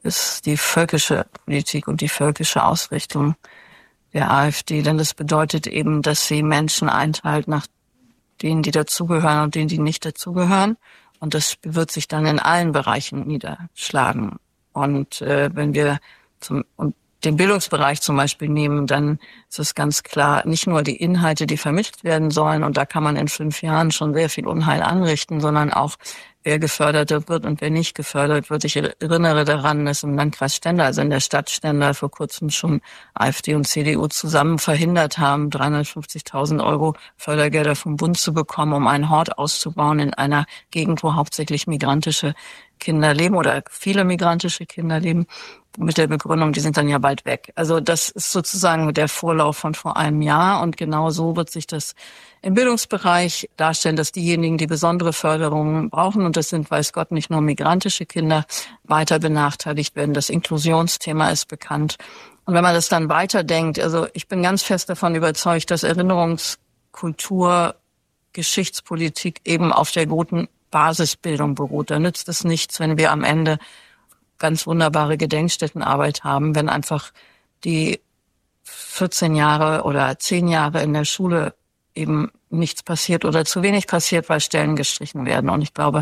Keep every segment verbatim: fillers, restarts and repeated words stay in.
ist die völkische Politik und die völkische Ausrichtung der AfD. Denn das bedeutet eben, dass sie Menschen einteilt nach denen, die dazugehören und denen, die nicht dazugehören. Und das wird sich dann in allen Bereichen niederschlagen. Und äh, wenn wir zum und den Bildungsbereich zum Beispiel nehmen, dann ist es ganz klar, nicht nur die Inhalte, die vermittelt werden sollen, und da kann man in fünf Jahren schon sehr viel Unheil anrichten, sondern auch, wer gefördert wird und wer nicht gefördert wird. Ich erinnere daran, dass im Landkreis Stendal, also in der Stadt Stendal, vor kurzem schon AfD und C D U zusammen verhindert haben, dreihundertfünfzigtausend Euro Fördergelder vom Bund zu bekommen, um einen Hort auszubauen in einer Gegend, wo hauptsächlich migrantische Kinder leben oder viele migrantische Kinder leben, mit der Begründung, die sind dann ja bald weg. Also das ist sozusagen der Vorlauf von vor einem Jahr, und genau so wird sich das im Bildungsbereich darstellen, dass diejenigen, die besondere Förderungen brauchen, und das sind, weiß Gott, nicht nur migrantische Kinder, weiter benachteiligt werden. Das Inklusionsthema ist bekannt. Und wenn man das dann weiterdenkt, also ich bin ganz fest davon überzeugt, dass Erinnerungskultur, Geschichtspolitik eben auf der guten Basisbildung beruht. Da nützt es nichts, wenn wir am Ende ganz wunderbare Gedenkstättenarbeit haben, wenn einfach die vierzehn Jahre oder zehn Jahre in der Schule eben nichts passiert oder zu wenig passiert, weil Stellen gestrichen werden. Und ich glaube,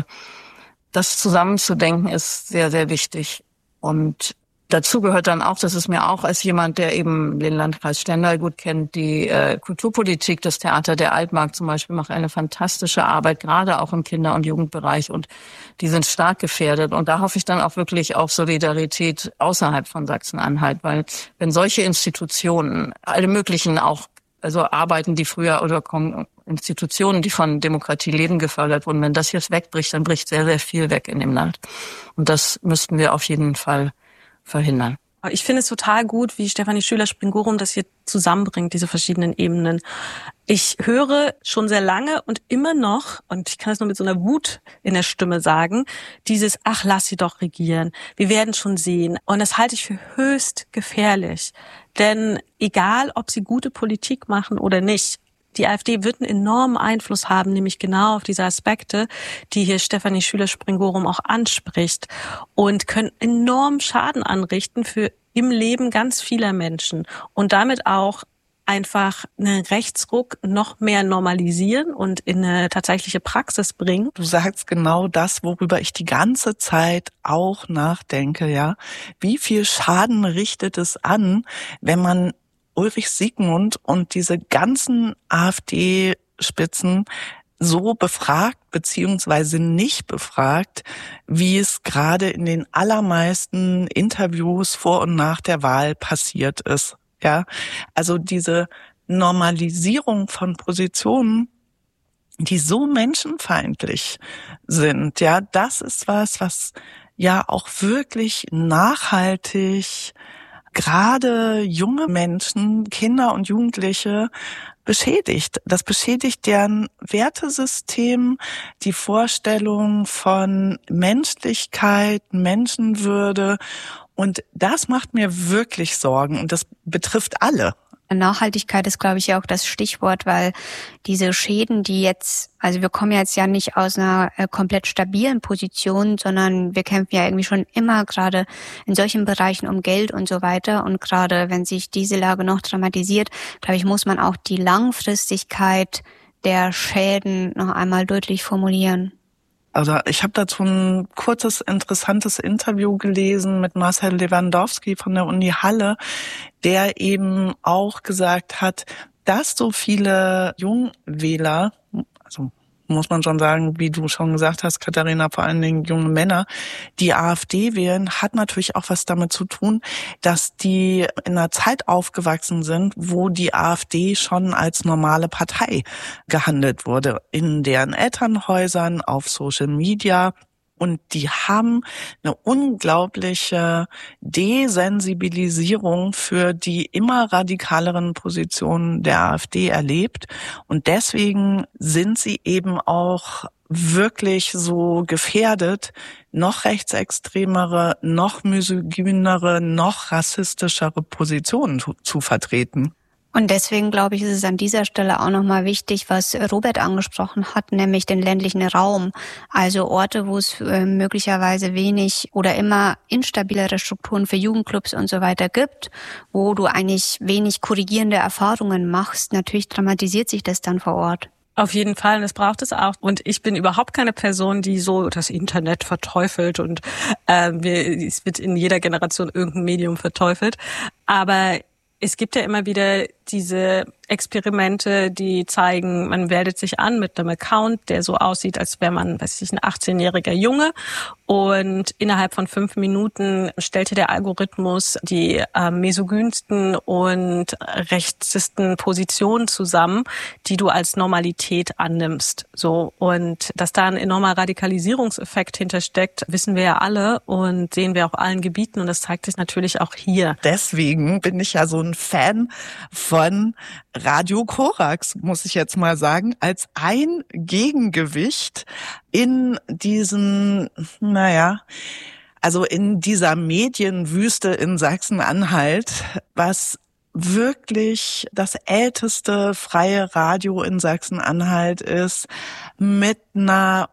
das zusammenzudenken ist sehr, sehr wichtig. Und dazu gehört dann auch, das ist mir auch als jemand, der eben den Landkreis Stendal gut kennt, die äh, Kulturpolitik. Das Theater der Altmark zum Beispiel macht eine fantastische Arbeit, gerade auch im Kinder- und Jugendbereich, und die sind stark gefährdet. Und da hoffe ich dann auch wirklich auf Solidarität außerhalb von Sachsen-Anhalt, weil wenn solche Institutionen, alle möglichen auch, also Arbeiten, die früher oder Institutionen, die von Demokratie leben, gefördert wurden, wenn das jetzt wegbricht, dann bricht sehr, sehr viel weg in dem Land. Und das müssten wir auf jeden Fall verhindern. Ich finde es total gut, wie Stefanie Schüler-Springorum das hier zusammenbringt, diese verschiedenen Ebenen. Ich höre schon sehr lange und immer noch, und ich kann es nur mit so einer Wut in der Stimme sagen, dieses, ach, lass sie doch regieren. Wir werden schon sehen. Und das halte ich für höchst gefährlich. Denn egal, ob sie gute Politik machen oder nicht, die AfD wird einen enormen Einfluss haben, nämlich genau auf diese Aspekte, die hier Stefanie Schüler-Springorum auch anspricht, und können enormen Schaden anrichten für im Leben ganz vieler Menschen und damit auch einfach einen Rechtsruck noch mehr normalisieren und in eine tatsächliche Praxis bringen. Du sagst genau das, worüber ich die ganze Zeit auch nachdenke, ja. Wie viel Schaden richtet es an, wenn man Ulrich Siegmund und diese ganzen AfD-Spitzen so befragt beziehungsweise nicht befragt, wie es gerade in den allermeisten Interviews vor und nach der Wahl passiert ist. Ja, also diese Normalisierung von Positionen, die so menschenfeindlich sind, ja, das ist was, was ja auch wirklich nachhaltig gerade junge Menschen, Kinder und Jugendliche beschädigt. Das beschädigt deren Wertesystem, die Vorstellung von Menschlichkeit, Menschenwürde. Und das macht mir wirklich Sorgen, und das betrifft alle. Nachhaltigkeit ist, glaube ich, auch das Stichwort, weil diese Schäden, die jetzt, also wir kommen jetzt ja nicht aus einer äh, komplett stabilen Position, sondern wir kämpfen ja irgendwie schon immer gerade in solchen Bereichen um Geld und so weiter. Und gerade wenn sich diese Lage noch dramatisiert, glaube ich, muss man auch die Langfristigkeit der Schäden noch einmal deutlich formulieren. Also ich habe dazu ein kurzes, interessantes Interview gelesen mit Marcel Lewandowski von der Uni Halle, der eben auch gesagt hat, dass so viele Jungwähler, also muss man schon sagen, wie du schon gesagt hast, Katharina, vor allen Dingen junge Männer, die AfD wählen, hat natürlich auch was damit zu tun, dass die in einer Zeit aufgewachsen sind, wo die AfD schon als normale Partei gehandelt wurde, in deren Elternhäusern, auf Social Media. Und die haben eine unglaubliche Desensibilisierung für die immer radikaleren Positionen der AfD erlebt. Und deswegen sind sie eben auch wirklich so gefährdet, noch rechtsextremere, noch misogynere, noch rassistischere Positionen zu, zu vertreten. Und deswegen, glaube ich, ist es an dieser Stelle auch nochmal wichtig, was Robert angesprochen hat, nämlich den ländlichen Raum. Also Orte, wo es äh, möglicherweise wenig oder immer instabilere Strukturen für Jugendclubs und so weiter gibt, wo du eigentlich wenig korrigierende Erfahrungen machst. Natürlich dramatisiert sich das dann vor Ort. Auf jeden Fall, und das braucht es auch. Und ich bin überhaupt keine Person, die so das Internet verteufelt und äh, es wird in jeder Generation irgendein Medium verteufelt. Aber es gibt ja immer wieder diese Experimente, die zeigen, man meldet sich an mit einem Account, der so aussieht, als wäre man, weiß ich, ein achtzehnjähriger Junge. Und innerhalb von fünf Minuten stellte der Algorithmus die äh, mesogynsten und rechtesten Positionen zusammen, die du als Normalität annimmst. So, und dass da ein enormer Radikalisierungseffekt hintersteckt, wissen wir ja alle und sehen wir auf allen Gebieten. Und das zeigt sich natürlich auch hier. Deswegen bin ich ja so ein Fan von Radio Korax, muss ich jetzt mal sagen, als ein Gegengewicht in diesen, naja, also in dieser Medienwüste in Sachsen-Anhalt, was wirklich das älteste freie Radio in Sachsen-Anhalt ist, mit einer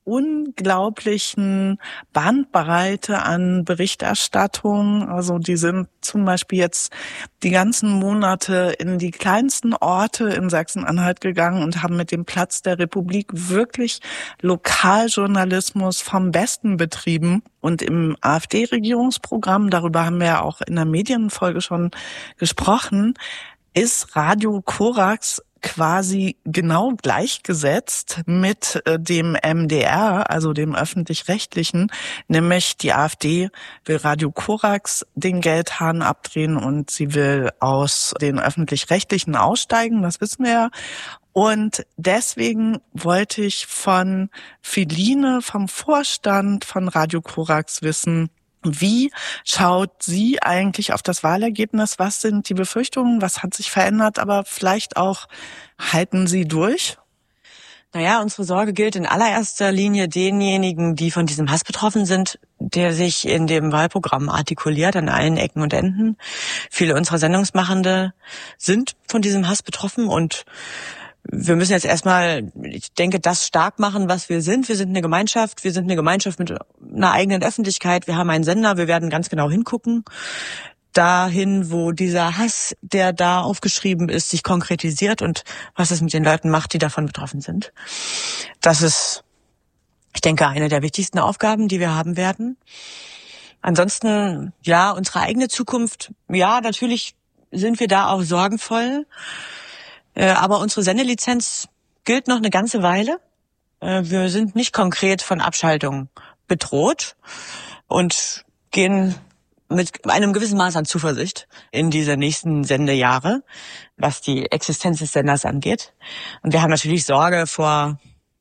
unglaublichen Bandbreite an Berichterstattung. Also die sind zum Beispiel jetzt die ganzen Monate in die kleinsten Orte in Sachsen-Anhalt gegangen und haben mit dem Platz der Republik wirklich Lokaljournalismus vom Besten betrieben. Und im AfD-Regierungsprogramm, darüber haben wir ja auch in der Medienfolge schon gesprochen, ist Radio Korax quasi genau gleichgesetzt mit äh, dem M D R, also dem Öffentlich-Rechtlichen, nämlich die AfD will Radio Korax den Geldhahn abdrehen und sie will aus den Öffentlich-Rechtlichen aussteigen, das wissen wir ja. Und deswegen wollte ich von Feline, vom Vorstand von Radio Korax wissen, wie schaut sie eigentlich auf das Wahlergebnis? Was sind die Befürchtungen? Was hat sich verändert? Aber vielleicht auch, halten Sie durch? Naja, unsere Sorge gilt in allererster Linie denjenigen, die von diesem Hass betroffen sind, der sich in dem Wahlprogramm artikuliert an allen Ecken und Enden. Viele unserer Sendungsmachende sind von diesem Hass betroffen und wir müssen jetzt erstmal, ich denke, das stark machen, was wir sind. Wir sind eine Gemeinschaft, wir sind eine Gemeinschaft mit einer eigenen Öffentlichkeit. Wir haben einen Sender, wir werden ganz genau hingucken. Dahin, wo dieser Hass, der da aufgeschrieben ist, sich konkretisiert und was es mit den Leuten macht, die davon betroffen sind. Das ist, ich denke, eine der wichtigsten Aufgaben, die wir haben werden. Ansonsten, ja, unsere eigene Zukunft, ja, natürlich sind wir da auch sorgenvoll. Aber unsere Sendelizenz gilt noch eine ganze Weile. Wir sind nicht konkret von Abschaltung bedroht und gehen mit einem gewissen Maß an Zuversicht in diese nächsten Sendejahre, was die Existenz des Senders angeht. Und wir haben natürlich Sorge vor,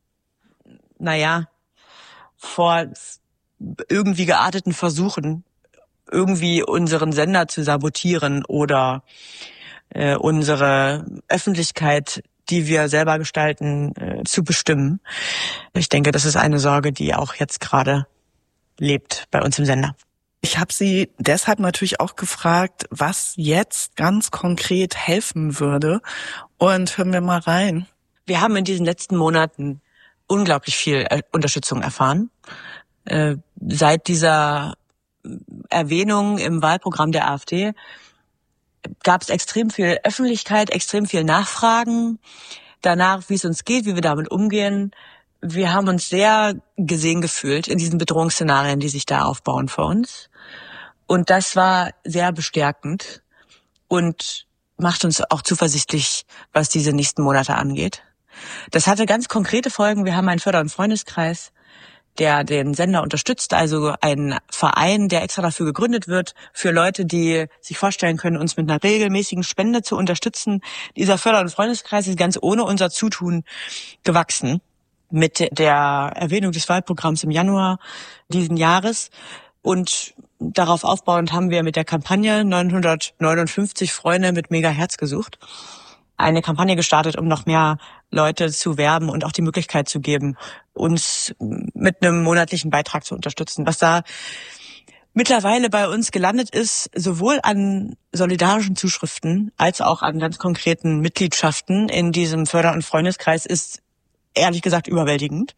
naja, vor irgendwie gearteten Versuchen, irgendwie unseren Sender zu sabotieren oder äh, unsere Öffentlichkeit, die wir selber gestalten, äh, zu bestimmen. Ich denke, das ist eine Sorge, die auch jetzt gerade lebt bei uns im Sender. Ich habe Sie deshalb natürlich auch gefragt, was jetzt ganz konkret helfen würde. Und hören wir mal rein. Wir haben in diesen letzten Monaten unglaublich viel Unterstützung erfahren. Äh, seit dieser Erwähnung im Wahlprogramm der AfD gab es extrem viel Öffentlichkeit, extrem viel Nachfragen danach, wie es uns geht, wie wir damit umgehen. Wir haben uns sehr gesehen gefühlt in diesen Bedrohungsszenarien, die sich da aufbauen vor uns. Und das war sehr bestärkend und macht uns auch zuversichtlich, was diese nächsten Monate angeht. Das hatte ganz konkrete Folgen. Wir haben einen Förder- und Freundeskreis, der den Sender unterstützt, also ein Verein, der extra dafür gegründet wird, für Leute, die sich vorstellen können, uns mit einer regelmäßigen Spende zu unterstützen. Dieser Förder- und Freundeskreis ist ganz ohne unser Zutun gewachsen mit der Erwähnung des Wahlprogramms im Januar diesen Jahres. Und darauf aufbauend haben wir mit der Kampagne neunhundertneunundfünfzig Freunde mit Mega Herz gesucht. Eine Kampagne gestartet, um noch mehr Leute zu werben und auch die Möglichkeit zu geben, uns mit einem monatlichen Beitrag zu unterstützen. Was da mittlerweile bei uns gelandet ist, sowohl an solidarischen Zuschriften als auch an ganz konkreten Mitgliedschaften in diesem Förder- und Freundeskreis, ist ehrlich gesagt überwältigend.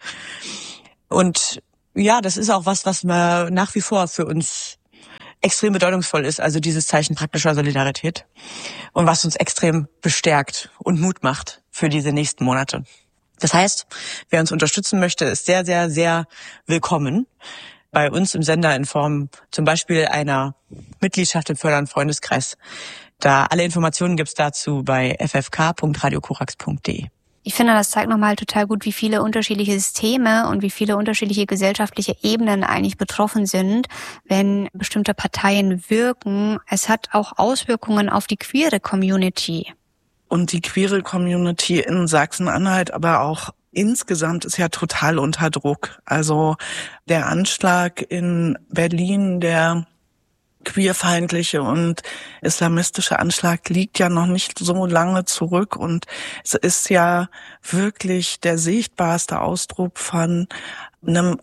Und ja, das ist auch was, was nach wie vor für uns extrem bedeutungsvoll ist, also dieses Zeichen praktischer Solidarität, und was uns extrem bestärkt und Mut macht für diese nächsten Monate. Das heißt, wer uns unterstützen möchte, ist sehr, sehr, sehr willkommen bei uns im Sender in Form zum Beispiel einer Mitgliedschaft im Förder- und Freundeskreis. Da alle Informationen gibt's dazu bei f f k punkt radio korax punkt d e. Ich finde, das zeigt nochmal total gut, wie viele unterschiedliche Systeme und wie viele unterschiedliche gesellschaftliche Ebenen eigentlich betroffen sind, wenn bestimmte Parteien wirken. Es hat auch Auswirkungen auf die queere Community. Und die queere Community in Sachsen-Anhalt, aber auch insgesamt, ist ja total unter Druck. Also der Anschlag in Berlin, der queerfeindliche und islamistische Anschlag, liegt ja noch nicht so lange zurück, und es ist ja wirklich der sichtbarste Ausdruck von einem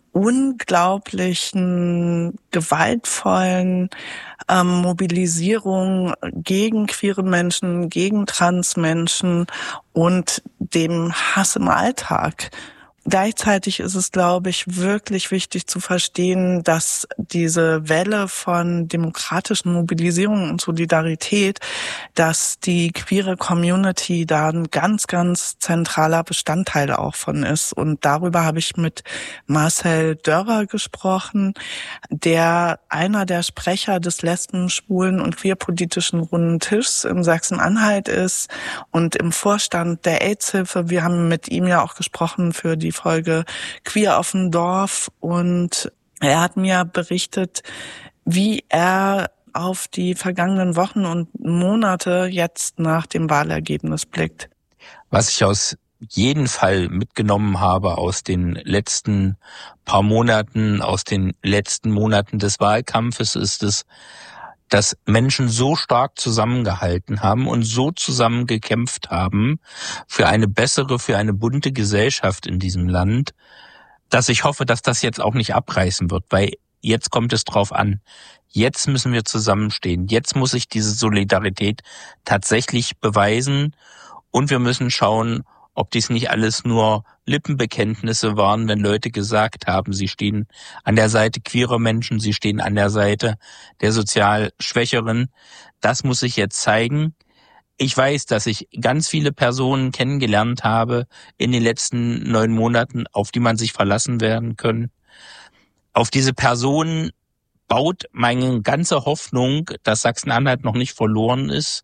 unglaublichen, gewaltvollen ähm, Mobilisierung gegen queere Menschen, gegen Transmenschen und dem Hass im Alltag. Gleichzeitig ist es, glaube ich, wirklich wichtig zu verstehen, dass diese Welle von demokratischen Mobilisierung und Solidarität, dass die queere Community da ein ganz, ganz zentraler Bestandteil auch von ist. Und darüber habe ich mit Marcel Dörrer gesprochen, der einer der Sprecher des lesben-, schwulen- und queerpolitischen Runden Tischs in Sachsen-Anhalt ist und im Vorstand der AIDS-Hilfe. Wir haben mit ihm ja auch gesprochen für die Folge Queer auf dem Dorf, und er hat mir berichtet, wie er auf die vergangenen Wochen und Monate jetzt nach dem Wahlergebnis blickt. Was ich aus jeden Fall mitgenommen habe aus den letzten paar Monaten, aus den letzten Monaten des Wahlkampfes, ist es, dass Menschen so stark zusammengehalten haben und so zusammen gekämpft haben für eine bessere, für eine bunte Gesellschaft in diesem Land, dass ich hoffe, dass das jetzt auch nicht abreißen wird, weil jetzt kommt es drauf an. Jetzt müssen wir zusammenstehen. Jetzt muss sich diese Solidarität tatsächlich beweisen, und wir müssen schauen, ob dies nicht alles nur Lippenbekenntnisse waren, wenn Leute gesagt haben, sie stehen an der Seite queerer Menschen, sie stehen an der Seite der sozial Schwächeren. Das muss sich jetzt zeigen. Ich weiß, dass ich ganz viele Personen kennengelernt habe in den letzten neun Monaten, auf die man sich verlassen werden können. Auf diese Personen baut meine ganze Hoffnung, dass Sachsen-Anhalt noch nicht verloren ist.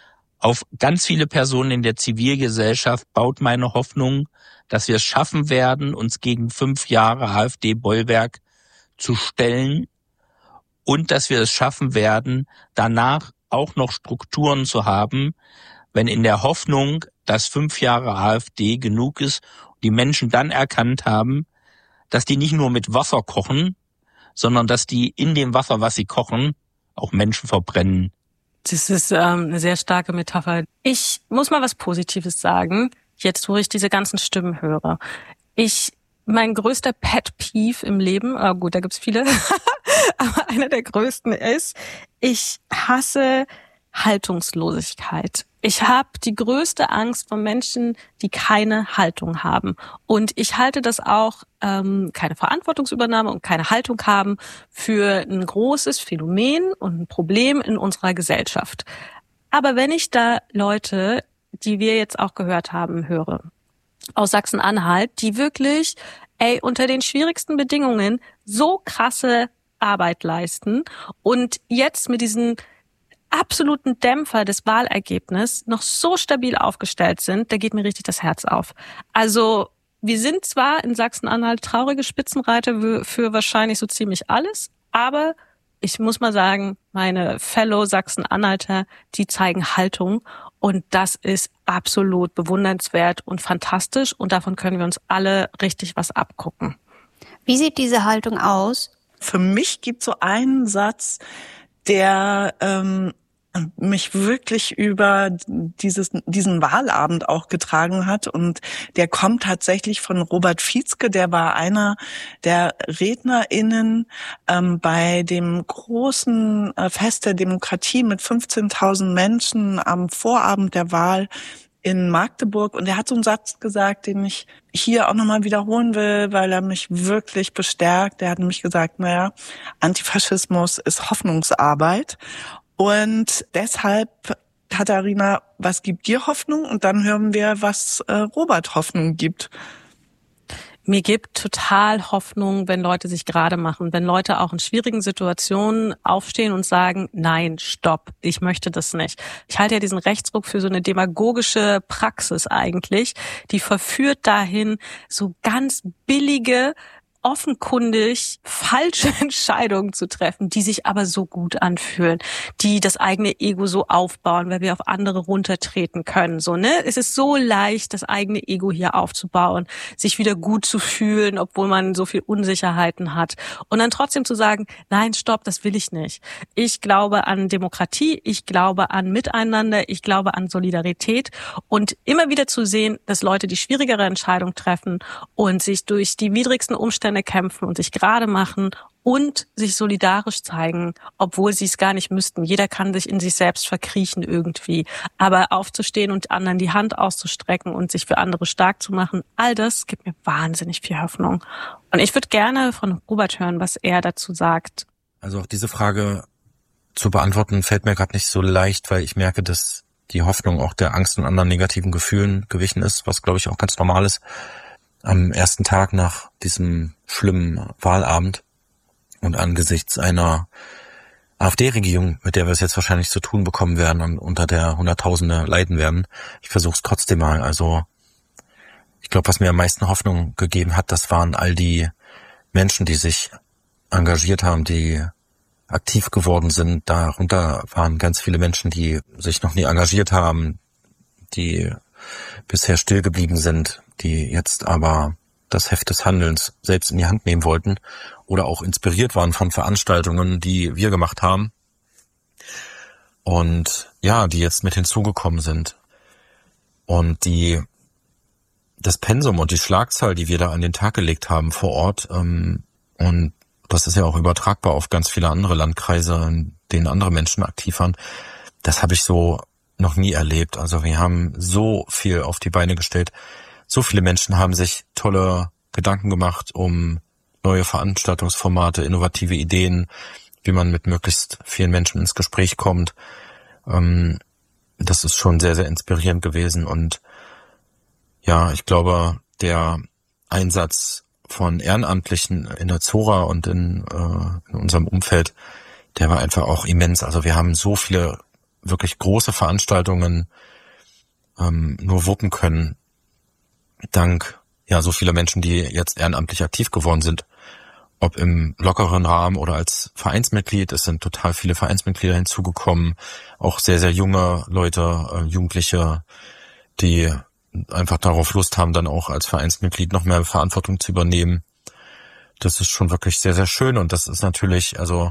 Auf ganz viele Personen in der Zivilgesellschaft baut meine Hoffnung, dass wir es schaffen werden, uns gegen fünf Jahre AfD-Bollwerk zu stellen, und dass wir es schaffen werden, danach auch noch Strukturen zu haben, wenn in der Hoffnung, dass fünf Jahre AfD genug ist, die Menschen dann erkannt haben, dass die nicht nur mit Wasser kochen, sondern dass die in dem Wasser, was sie kochen, auch Menschen verbrennen. Das ist ähm, eine sehr starke Metapher. Ich muss mal was Positives sagen, jetzt wo ich diese ganzen Stimmen höre. Ich, mein größter Pet Peeve im Leben, oh gut, da gibt's viele, aber einer der größten ist, ich hasse Haltungslosigkeit. Ich habe die größte Angst vor Menschen, die keine Haltung haben. Und ich halte das auch, ähm, keine Verantwortungsübernahme und keine Haltung haben, für ein großes Phänomen und ein Problem in unserer Gesellschaft. Aber wenn ich da Leute, die wir jetzt auch gehört haben, höre, aus Sachsen-Anhalt, die wirklich, ey, unter den schwierigsten Bedingungen so krasse Arbeit leisten und jetzt mit diesen absoluten Dämpfer des Wahlergebnisses noch so stabil aufgestellt sind, da geht mir richtig das Herz auf. Also wir sind zwar in Sachsen-Anhalt traurige Spitzenreiter für wahrscheinlich so ziemlich alles, aber ich muss mal sagen, meine Fellow Sachsen-Anhalter, die zeigen Haltung, und das ist absolut bewundernswert und fantastisch, und davon können wir uns alle richtig was abgucken. Wie sieht diese Haltung aus? Für mich gibt es so einen Satz, der ähm, mich wirklich über dieses, diesen Wahlabend auch getragen hat. Und der kommt tatsächlich von Robert Vietzke, der war einer der RednerInnen ähm, bei dem großen äh, Fest der Demokratie mit fünfzehntausend Menschen am Vorabend der Wahl in Magdeburg. Und er hat so einen Satz gesagt, den ich hier auch nochmal wiederholen will, weil er mich wirklich bestärkt. Er hat nämlich gesagt, naja, Antifaschismus ist Hoffnungsarbeit. Und deshalb, Katharina, was gibt dir Hoffnung? Und dann hören wir, was äh, Robert Hoffnung gibt. Mir gibt total Hoffnung, wenn Leute sich gerade machen, wenn Leute auch in schwierigen Situationen aufstehen und sagen, nein, stopp, ich möchte das nicht. Ich halte ja diesen Rechtsruck für so eine demagogische Praxis eigentlich, die verführt dahin, so ganz billige, offenkundig falsche Entscheidungen zu treffen, die sich aber so gut anfühlen, die das eigene Ego so aufbauen, weil wir auf andere runtertreten können. So, ne? Es ist so leicht, das eigene Ego hier aufzubauen, sich wieder gut zu fühlen, obwohl man so viel Unsicherheiten hat. Und dann trotzdem zu sagen, nein, stopp, das will ich nicht. Ich glaube an Demokratie, ich glaube an Miteinander, ich glaube an Solidarität und immer wieder zu sehen, dass Leute die schwierigere Entscheidung treffen und sich durch die widrigsten Umstände kämpfen und sich gerade machen und sich solidarisch zeigen, obwohl sie es gar nicht müssten. Jeder kann sich in sich selbst verkriechen irgendwie. Aber aufzustehen und anderen die Hand auszustrecken und sich für andere stark zu machen, all das gibt mir wahnsinnig viel Hoffnung. Und ich würde gerne von Robert hören, was er dazu sagt. Also auch diese Frage zu beantworten fällt mir gerade nicht so leicht, weil ich merke, dass die Hoffnung auch der Angst und anderen negativen Gefühlen gewichen ist, was glaube ich auch ganz normal ist. Am ersten Tag nach diesem schlimmen Wahlabend und angesichts einer AfD-Regierung, mit der wir es jetzt wahrscheinlich zu tun bekommen werden und unter der Hunderttausende leiden werden, ich versuche es trotzdem mal. Also ich glaube, was mir am meisten Hoffnung gegeben hat, das waren all die Menschen, die sich engagiert haben, die aktiv geworden sind. Darunter waren ganz viele Menschen, die sich noch nie engagiert haben, die bisher still geblieben sind, die jetzt aber das Heft des Handelns selbst in die Hand nehmen wollten oder auch inspiriert waren von Veranstaltungen, die wir gemacht haben und ja, die jetzt mit hinzugekommen sind und die das Pensum und die Schlagzahl, die wir da an den Tag gelegt haben vor Ort, ähm, und das ist ja auch übertragbar auf ganz viele andere Landkreise, in denen andere Menschen aktiv waren, das habe ich so noch nie erlebt. Also wir haben so viel auf die Beine gestellt. So viele Menschen haben sich tolle Gedanken gemacht um neue Veranstaltungsformate, innovative Ideen, wie man mit möglichst vielen Menschen ins Gespräch kommt. Das ist schon sehr, sehr inspirierend gewesen. Und ja, ich glaube, der Einsatz von Ehrenamtlichen in der Zora und in, in unserem Umfeld, der war einfach auch immens. Also wir haben so viele wirklich große Veranstaltungen nur wuppen können, dank ja so vieler Menschen, die jetzt ehrenamtlich aktiv geworden sind, ob im lockeren Rahmen oder als Vereinsmitglied. Es sind total viele Vereinsmitglieder hinzugekommen, auch sehr, sehr junge Leute, äh, Jugendliche, die einfach darauf Lust haben, dann auch als Vereinsmitglied noch mehr Verantwortung zu übernehmen. Das ist schon wirklich sehr, sehr schön und das ist natürlich, also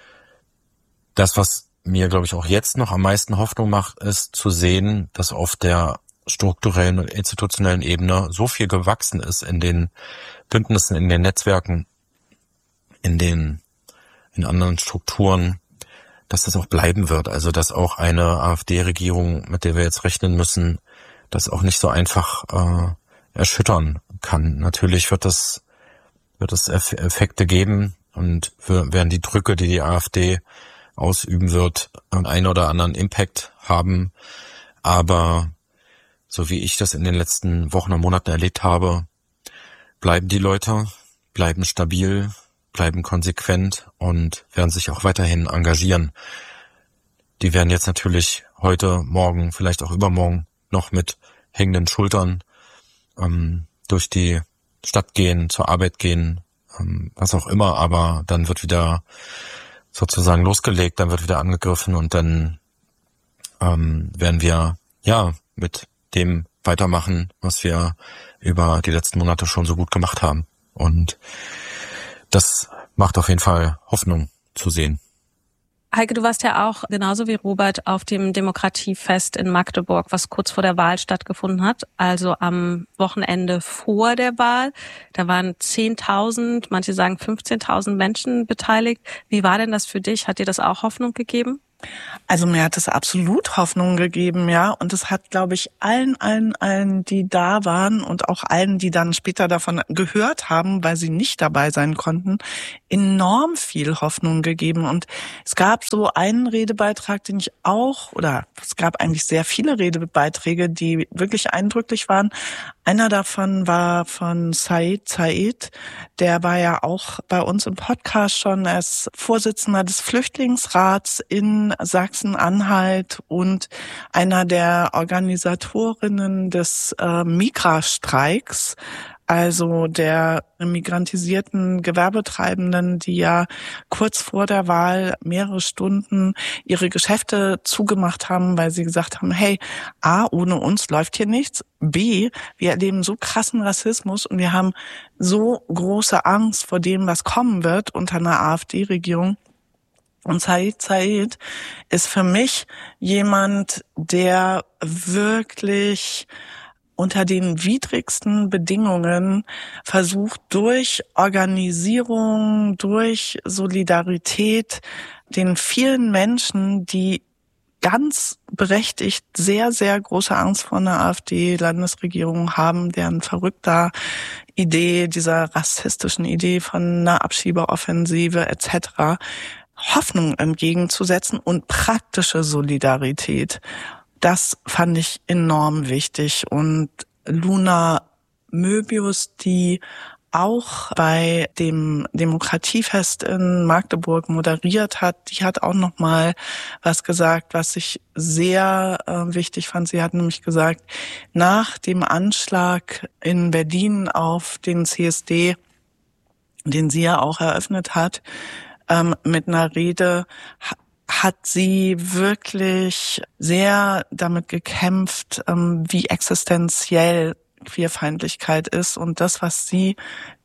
das, was mir, glaube ich, auch jetzt noch am meisten Hoffnung macht, ist zu sehen, dass auf der strukturellen und institutionellen Ebene so viel gewachsen ist in den Bündnissen, in den Netzwerken, in den in anderen Strukturen, dass das auch bleiben wird. Also dass auch eine AfD-Regierung, mit der wir jetzt rechnen müssen, das auch nicht so einfach äh, erschüttern kann. Natürlich wird das wird es Effekte geben und werden die Drücke, die die AfD ausüben wird, einen oder anderen Impact haben. Aber so wie ich das in den letzten Wochen und Monaten erlebt habe, bleiben die Leute, bleiben stabil, bleiben konsequent und werden sich auch weiterhin engagieren. Die werden jetzt natürlich heute, morgen, vielleicht auch übermorgen noch mit hängenden Schultern ähm, durch die Stadt gehen, zur Arbeit gehen, ähm, was auch immer, aber dann wird wieder sozusagen losgelegt, dann wird wieder angegriffen und dann ähm, werden wir ja mit dem weitermachen, was wir über die letzten Monate schon so gut gemacht haben. Und das macht auf jeden Fall Hoffnung zu sehen. Heike, du warst ja auch genauso wie Robert auf dem Demokratiefest in Magdeburg, was kurz vor der Wahl stattgefunden hat, also am Wochenende vor der Wahl. Da waren zehntausend, manche sagen fünfzehntausend Menschen beteiligt. Wie war denn das für dich? Hat dir das auch Hoffnung gegeben? Also mir hat es absolut Hoffnung gegeben, ja. Und es hat, glaube ich, allen, allen, allen, die da waren und auch allen, die dann später davon gehört haben, weil sie nicht dabei sein konnten, enorm viel Hoffnung gegeben. Und es gab so einen Redebeitrag, den ich auch, oder es gab eigentlich sehr viele Redebeiträge, die wirklich eindrücklich waren. Einer davon war von Said Said, der war ja auch bei uns im Podcast schon als Vorsitzender des Flüchtlingsrats in Sachsen-Anhalt und einer der Organisatorinnen des äh, Migra-Streiks, also der migrantisierten Gewerbetreibenden, die ja kurz vor der Wahl mehrere Stunden ihre Geschäfte zugemacht haben, weil sie gesagt haben, hey, A, ohne uns läuft hier nichts, B, wir erleben so krassen Rassismus und wir haben so große Angst vor dem, was kommen wird unter einer AfD-Regierung. Und Said Said ist für mich jemand, der wirklich unter den widrigsten Bedingungen versucht, durch Organisierung, durch Solidarität den vielen Menschen, die ganz berechtigt sehr, sehr große Angst vor einer AfD-Landesregierung haben, deren verrückter Idee, dieser rassistischen Idee von einer Abschiebeoffensive et cetera, Hoffnung entgegenzusetzen und praktische Solidarität. Das fand ich enorm wichtig. Und Luna Möbius, die auch bei dem Demokratiefest in Magdeburg moderiert hat, die hat auch noch mal was gesagt, was ich sehr äh, wichtig fand. Sie hat nämlich gesagt, nach dem Anschlag in Berlin auf den C S D, den sie ja auch eröffnet hat, ähm, mit einer Rede, hat sie wirklich sehr damit gekämpft, ähm, wie existenziell Queerfeindlichkeit ist. Und das, was sie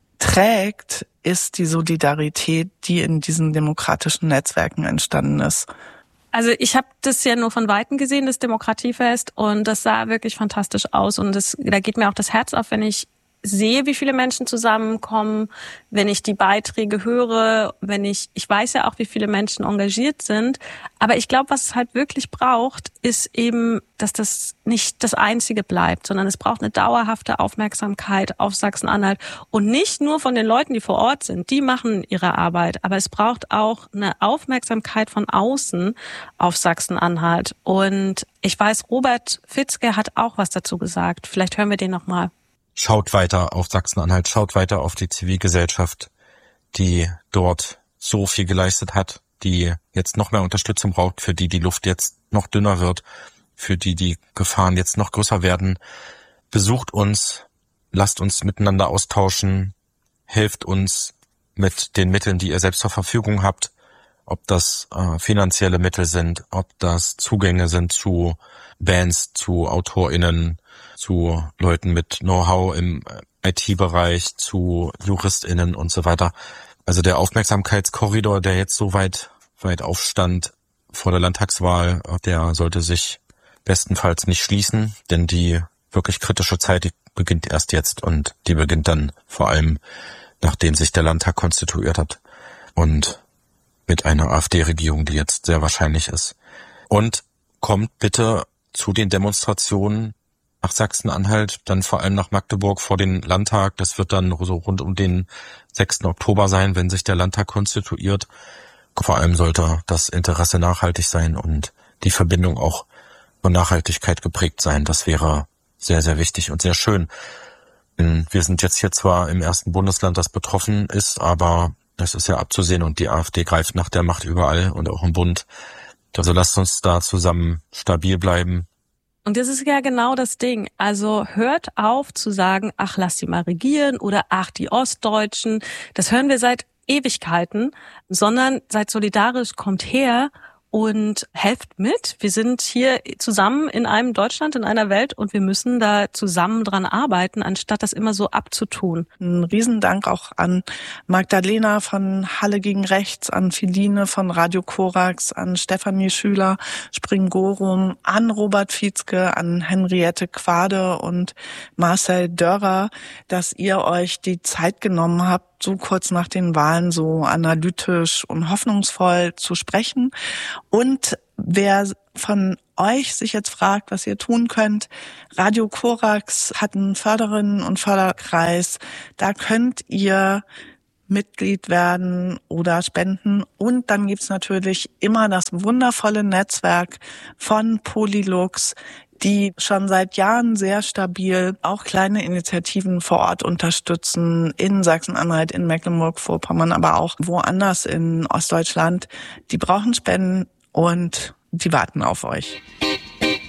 trägt, ist die Solidarität, die in diesen demokratischen Netzwerken entstanden ist. Also ich habe das ja nur von Weitem gesehen, das Demokratiefest, und das sah wirklich fantastisch aus. Und das, da geht mir auch das Herz auf, wenn ich sehe, wie viele Menschen zusammenkommen, wenn ich die Beiträge höre, wenn ich, ich weiß ja auch, wie viele Menschen engagiert sind, aber ich glaube, was es halt wirklich braucht, ist eben, dass das nicht das Einzige bleibt, sondern es braucht eine dauerhafte Aufmerksamkeit auf Sachsen-Anhalt und nicht nur von den Leuten, die vor Ort sind, die machen ihre Arbeit, aber es braucht auch eine Aufmerksamkeit von außen auf Sachsen-Anhalt. Und ich weiß, Robert Fitzke hat auch was dazu gesagt. Vielleicht hören wir den nochmal. Schaut weiter auf Sachsen-Anhalt, schaut weiter auf die Zivilgesellschaft, die dort so viel geleistet hat, die jetzt noch mehr Unterstützung braucht, für die die Luft jetzt noch dünner wird, für die die Gefahren jetzt noch größer werden. Besucht uns, lasst uns miteinander austauschen, helft uns mit den Mitteln, die ihr selbst zur Verfügung habt, ob das äh, finanzielle Mittel sind, ob das Zugänge sind zu Bands, zu AutorInnen, zu Leuten mit Know-how im I T-Bereich, zu JuristInnen und so weiter. Also der Aufmerksamkeitskorridor, der jetzt so weit, weit aufstand vor der Landtagswahl, der sollte sich bestenfalls nicht schließen, denn die wirklich kritische Zeit, die beginnt erst jetzt und die beginnt dann vor allem, nachdem sich der Landtag konstituiert hat und mit einer AfD-Regierung, die jetzt sehr wahrscheinlich ist. Und kommt bitte zu den Demonstrationen nach Sachsen-Anhalt, dann vor allem nach Magdeburg vor den Landtag. Das wird dann so rund um den sechsten Oktober sein, wenn sich der Landtag konstituiert. Vor allem sollte das Interesse nachhaltig sein und die Verbindung auch von Nachhaltigkeit geprägt sein. Das wäre sehr, sehr wichtig und sehr schön. Wir sind jetzt hier zwar im ersten Bundesland, das betroffen ist, aber das ist ja abzusehen und die AfD greift nach der Macht überall und auch im Bund. Also lasst uns da zusammen stabil bleiben. Und das ist ja genau das Ding. Also hört auf zu sagen, ach, lass die mal regieren oder ach, die Ostdeutschen. Das hören wir seit Ewigkeiten, sondern seid solidarisch, kommt her und helft mit. Wir sind hier zusammen in einem Deutschland, in einer Welt und wir müssen da zusammen dran arbeiten, anstatt das immer so abzutun. Ein Riesendank auch an Magdalena von Halle gegen Rechts, an Philine von Radio Korax, an Stefanie Schüler, Springorum, an Robert Vietzke, an Henriette Quade und Marcel Dörrer, dass ihr euch die Zeit genommen habt, so kurz nach den Wahlen so analytisch und hoffnungsvoll zu sprechen. Und wer von euch sich jetzt fragt, was ihr tun könnt, Radio Korax hat einen Förderinnen- und Förderkreis. Da könnt ihr Mitglied werden oder spenden. Und dann gibt's natürlich immer das wundervolle Netzwerk von Polylux, die schon seit Jahren sehr stabil auch kleine Initiativen vor Ort unterstützen, in Sachsen-Anhalt, in Mecklenburg-Vorpommern, aber auch woanders in Ostdeutschland. Die brauchen Spenden und die warten auf euch.